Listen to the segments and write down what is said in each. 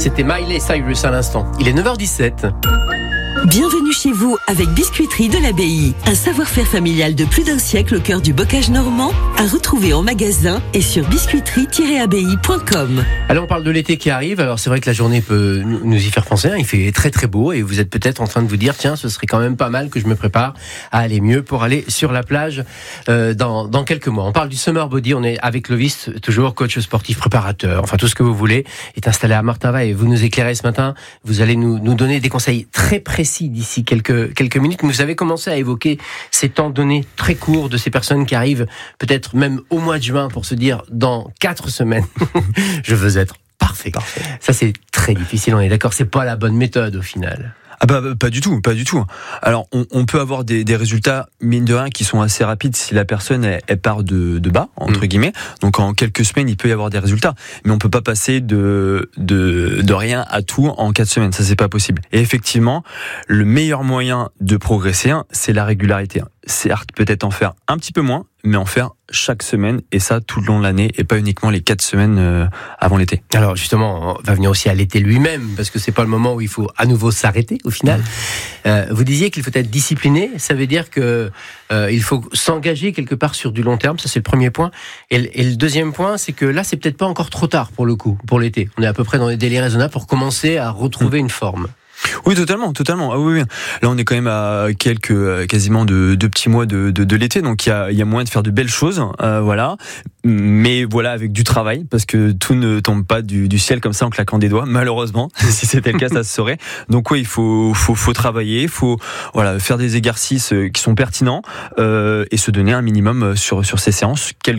C'était Miley Cyrus à l'instant. Il est 9h17. Bienvenue chez vous avec Biscuiterie de l'Abbaye. Un savoir-faire familial de plus d'un siècle au cœur du bocage normand, à retrouver en magasin et sur biscuiterie-abbaye.com. Alors on parle de l'été qui arrive, alors c'est vrai que la journée peut nous y faire penser, il fait très très beau et vous êtes peut-être en train de vous dire tiens ce serait quand même pas mal que je me prépare à aller mieux pour aller sur la plage dans quelques mois. On parle du Summer Body, on est avec Clovis, toujours coach sportif, préparateur, enfin tout ce que vous voulez, est installé à Martinva et vous nous éclairez ce matin, vous allez nous donner des conseils très précis d'ici quelques minutes. Vous avez commencé à évoquer ces temps donnés très courts de ces personnes qui arrivent peut-être même au mois de juin pour se dire dans 4 semaines je veux être parfait. Ça c'est très difficile, on est d'accord, c'est pas la bonne méthode au final. Ah bah pas du tout. Alors on peut avoir des résultats mine de rien qui sont assez rapides si la personne elle part de bas entre guillemets. Donc en quelques semaines il peut y avoir des résultats, mais on peut pas passer de rien à tout en 4 semaines. Ça c'est pas possible. Et effectivement, le meilleur moyen de progresser, c'est la régularité. Certes, peut-être en faire un petit peu moins, mais en faire chaque semaine, et ça tout le long de l'année, et pas uniquement les 4 semaines avant l'été. Alors justement, on va venir aussi à l'été lui-même, parce que c'est pas le moment où il faut à nouveau s'arrêter au final. Vous disiez qu'il faut être discipliné, ça veut dire que il faut s'engager quelque part sur du long terme, ça c'est le premier point. Et le deuxième point, c'est que là c'est peut-être pas encore trop tard pour le coup, pour l'été. On est à peu près dans les délais raisonnables pour commencer à retrouver une forme. Oui, totalement. Ah oui. Là, on est quand même à quasiment 2 petits mois de l'été, donc il y a moyen de faire de belles choses, voilà. Mais voilà, avec du travail, parce que tout ne tombe pas du ciel comme ça en claquant des doigts, malheureusement. Si c'était le cas, ça se saurait. Donc oui, il faut travailler, il faut faire des exercices qui sont pertinents et se donner un minimum sur ces séances, quel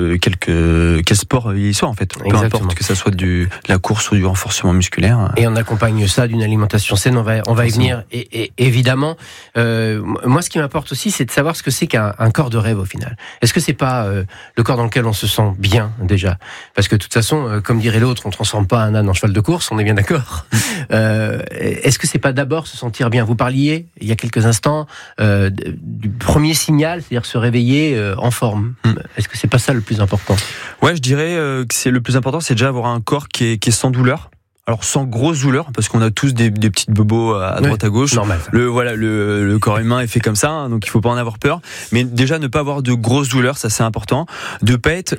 sport il soit en fait. Peu importe que ça soit de la course ou du renforcement musculaire. Et on accompagne ça d'une alimentation saine, on va y venir. Et évidemment, moi ce qui m'importe aussi, c'est de savoir ce que c'est qu'un corps de rêve au final. Est-ce que c'est pas le corps dans lequel on se sent bien déjà? Parce que de toute façon, comme dirait l'autre, on ne transforme pas un âne en cheval de course, on est bien d'accord. Est-ce que c'est pas d'abord se sentir bien? Vous parliez il y a quelques instants du premier signal, c'est-à-dire se réveiller en forme. Est-ce que c'est pas ça le plus important? Ouais, je dirais que c'est le plus important, c'est déjà avoir un corps qui est sans douleur. Alors sans grosse douleur, parce qu'on a tous des petites bobos à droite à gauche. Normal. Le corps humain est fait comme ça, donc il faut pas en avoir peur. Mais déjà ne pas avoir de grosses douleurs, ça c'est important. De pas être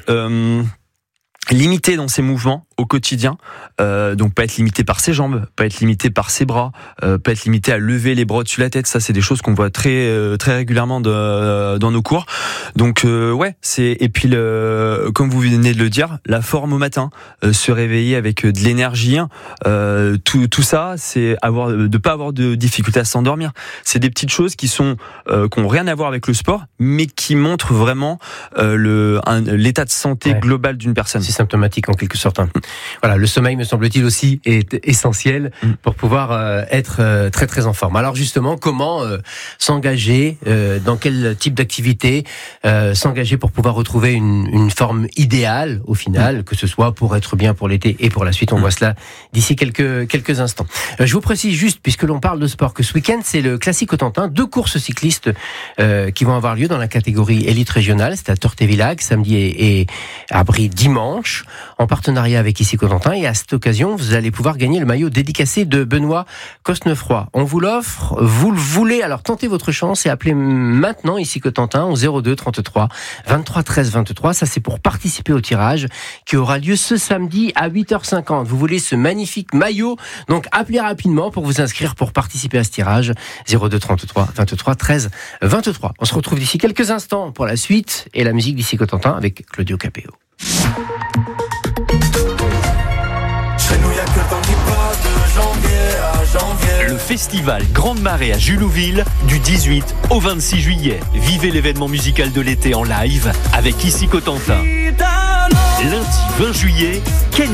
limité dans ses mouvements au quotidien, donc pas être limité par ses jambes, pas être limité par ses bras, pas être limité à lever les bras au-dessus de la tête. Ça, c'est des choses qu'on voit très régulièrement dans nos cours. Donc et puis comme vous venez de le dire, la forme au matin, se réveiller avec de l'énergie, tout ça, c'est de pas avoir de difficulté à s'endormir. C'est des petites choses qui ont rien à voir avec le sport, mais qui montrent vraiment l'état de santé global d'une personne. C'est symptomatique en quelque sorte. Voilà, le sommeil, me semble-t-il aussi, est essentiel pour pouvoir être très très en forme. Alors justement, comment s'engager, dans quel type d'activité s'engager pour pouvoir retrouver une forme idéale au final, que ce soit pour être bien pour l'été et pour la suite. On voit cela d'ici quelques instants. Je vous précise juste, puisque l'on parle de sport, que ce week-end c'est le Classique Cotentin, 2 courses cyclistes qui vont avoir lieu dans la catégorie élite régionale. C'est à Tortevillac samedi et à Brie dimanche, en partenariat avec Ici Cotentin, et à cette occasion vous allez pouvoir gagner le maillot dédicacé de Benoît Cosnefroy. On vous l'offre, vous le voulez, alors tentez votre chance et appelez maintenant Ici Cotentin au 02 33 23 13 23. Ça c'est pour participer au tirage qui aura lieu ce samedi à 8h50. Vous voulez ce magnifique maillot, donc appelez rapidement pour vous inscrire pour participer à ce tirage. 02 33 23 13 23. On se retrouve d'ici quelques instants pour la suite et la musique d'Ici Cotentin avec Claudio Capéo. Le festival Grande Marée à Julouville du 18 au 26 juillet. Vivez l'événement musical de l'été en live avec Ici Cotentin. Lundi 20 juillet,